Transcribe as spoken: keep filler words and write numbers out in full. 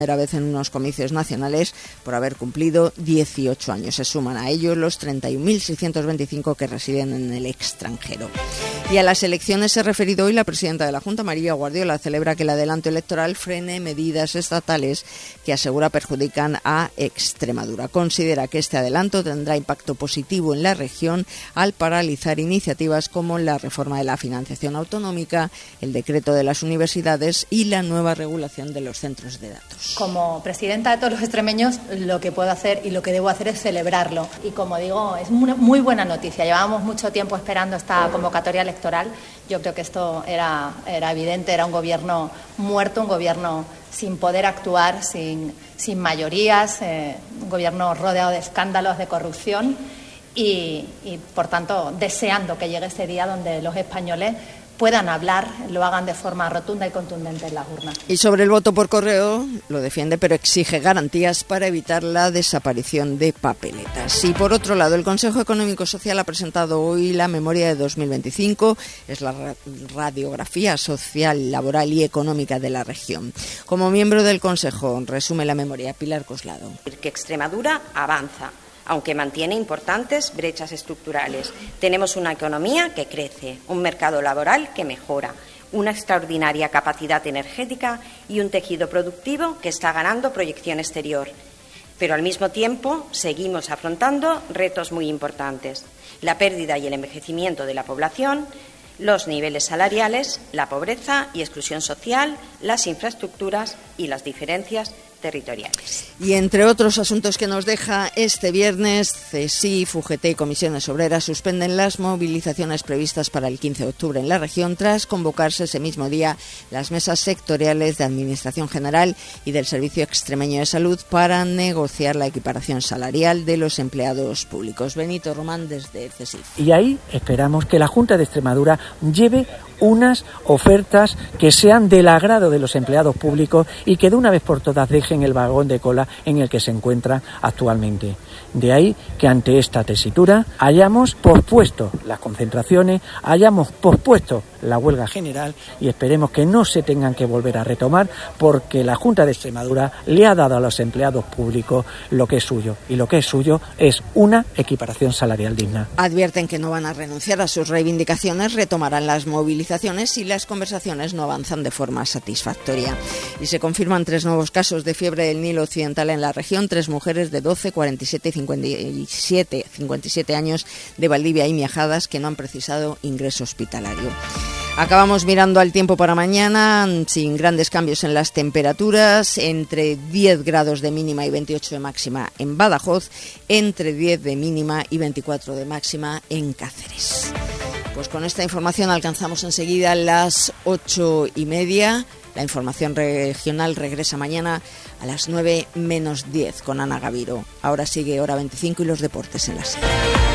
primera vez en unos comicios nacionales por haber cumplido dieciocho años. Se suman a ellos los treinta y un mil seiscientos veinticinco que residen en el extranjero. Y a las elecciones se ha referido hoy la presidenta de la Junta, María Guardiola. Celebra que el adelanto electoral frene medidas estatales que asegura perjudican a Extremadura. Considera que este adelanto tendrá impacto positivo en la región al paralizar iniciativas como la reforma de la financiación autonómica, el decreto de las universidades y la nueva regulación de los centros de datos. Como presidenta de todos los extremeños, lo que puedo hacer y lo que debo hacer es celebrarlo. Y como digo, es una muy buena noticia. Llevábamos mucho tiempo esperando esta convocatoria electoral. Yo creo que esto era, era evidente, era un gobierno muerto, un gobierno sin poder actuar, sin, sin mayorías, eh, un gobierno rodeado de escándalos de corrupción y, y, por tanto, deseando que llegue ese día donde los españoles puedan hablar, lo hagan de forma rotunda y contundente en las urnas. Y sobre el voto por correo, lo defiende, pero exige garantías para evitar la desaparición de papeletas. Y por otro lado, el Consejo Económico Social ha presentado hoy la memoria de dos mil veinticinco, es la radiografía social, laboral y económica de la región. Como miembro del Consejo, resume la memoria Pilar Coslado. Que Extremadura avanza, aunque mantiene importantes brechas estructurales. Tenemos una economía que crece, un mercado laboral que mejora, una extraordinaria capacidad energética y un tejido productivo que está ganando proyección exterior. Pero al mismo tiempo seguimos afrontando retos muy importantes: la pérdida y el envejecimiento de la población, los niveles salariales, la pobreza y exclusión social, las infraestructuras y las diferencias territoriales. Y entre otros asuntos que nos deja este viernes, CESIF, U G T y Comisiones Obreras suspenden las movilizaciones previstas para el quince de octubre en la región tras convocarse ese mismo día las mesas sectoriales de Administración General y del Servicio Extremeño de Salud para negociar la equiparación salarial de los empleados públicos. Benito Román desde CESIF. Y ahí esperamos que la Junta de Extremadura lleve unas ofertas que sean del agrado de los empleados públicos y que de una vez por todas dejen el vagón de cola en el que se encuentran actualmente. De ahí que ante esta tesitura hayamos pospuesto las concentraciones, hayamos pospuesto la huelga general y esperemos que no se tengan que volver a retomar, porque la Junta de Extremadura le ha dado a los empleados públicos lo que es suyo, y lo que es suyo es una equiparación salarial digna. Advierten que no van a renunciar a sus reivindicaciones, retomarán las movilizaciones si las conversaciones no avanzan de forma satisfactoria. Y se confirman tres nuevos casos de fiebre del Nilo Occidental en la región, tres mujeres de doce, cuarenta y siete y cincuenta y siete, cincuenta y siete años de Valdivia y Miajadas que no han precisado ingreso hospitalario. Acabamos mirando al tiempo para mañana, sin grandes cambios en las temperaturas, entre diez grados de mínima y veintiocho de máxima en Badajoz, entre diez de mínima y veinticuatro de máxima en Cáceres. Pues con esta información alcanzamos enseguida las ocho y media. La información regional regresa mañana a las nueve menos diez con Ana Gaviro. Ahora sigue Hora veinticinco y los deportes en la serie.